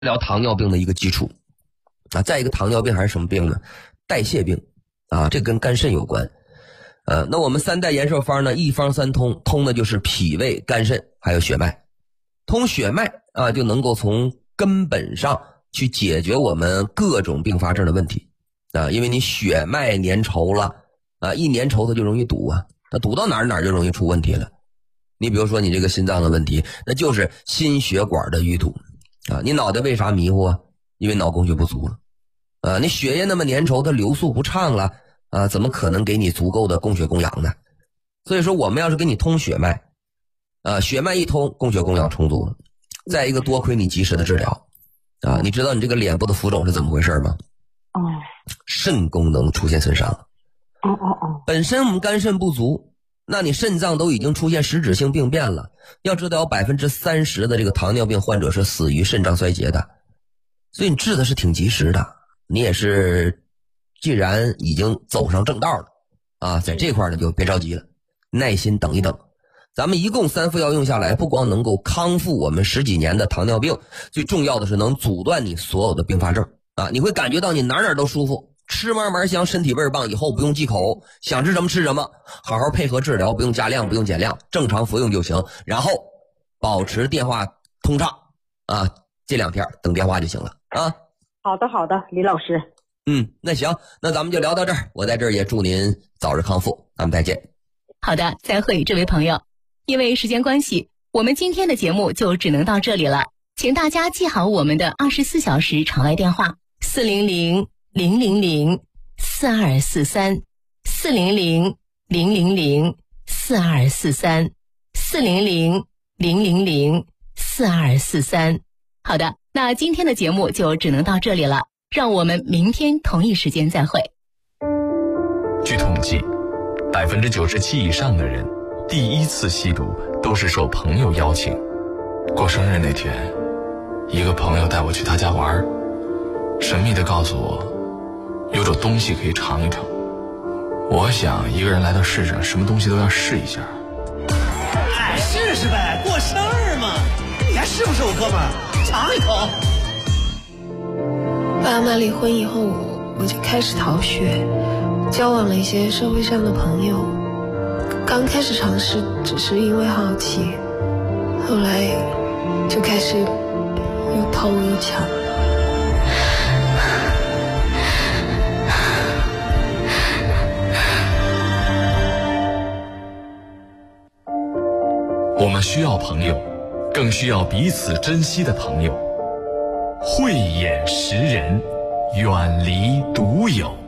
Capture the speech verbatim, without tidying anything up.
疗糖尿病的一个基础啊。再一个，糖尿病还是什么病呢？代谢病啊，这跟肝肾有关。呃，那我们三代延寿方呢，一方三通，通的就是脾胃、肝肾还有血脉。通血脉啊，就能够从根本上去解决我们各种并发症的问题啊。因为你血脉粘稠了啊，一粘稠它就容易堵啊，那堵到哪儿哪儿就容易出问题了。你比如说你这个心脏的问题，那就是心血管的淤堵啊。你脑袋为啥迷糊啊？因为脑供血不足了啊。你血液那么粘稠，它流速不畅了啊，怎么可能给你足够的供血供氧呢？所以说我们要是给你通血脉啊，血脉一通，供血供氧充足了。再一个，多亏你及时的治疗啊。你知道你这个脸部的浮肿是怎么回事吗？ 哦， 肾功能出现损伤了。 哦哦哦， 本身我们肝肾不足，那你肾脏都已经出现实质性病变了。要知道有百分之三十的这个糖尿病患者是死于肾脏衰竭的，所以你治的是挺及时的。你也是既然已经走上正道了啊，在这块呢就别着急了，耐心等一等。咱们一共三副药用下来，不光能够康复我们十几年的糖尿病，最重要的是能阻断你所有的并发症啊！你会感觉到你哪哪都舒服，吃嘛嘛香，身体倍儿棒，以后不用忌口，想吃什么吃什么，好好配合治疗，不用加量，不用减量，正常服用就行。然后保持电话通畅啊，这两天等电话就行了啊。 好的好的，李老师。 嗯，那行，那咱们就聊到这儿。我在这儿也祝您早日康复，咱们再见。 好的，再会，这位朋友。因为时间关系，我们今天的节目就只能到这里了。请大家记好我们的二十四小时场外电话：四零零零零零四二四三，四零零零零零四二四三，四零零零零零四二四三。好的，那今天的节目就只能到这里了，让我们明天同一时间再会。 据统计，百分之九十七以上的人第一次吸毒都是受朋友邀请。过生日那天，一个朋友带我去他家玩，神秘地告诉我有种东西可以尝一尝。我想一个人来到世上，什么东西都要试一下。 哎，试试呗，过生日嘛，你还是不是我哥们儿？尝一口。 爸妈离婚以后，我就开始逃学，交往了一些社会上的朋友。刚开始尝试只是因为好奇，后来就开始又偷又抢。 我们需要朋友，更需要彼此珍惜的朋友。慧眼识人，远离独有。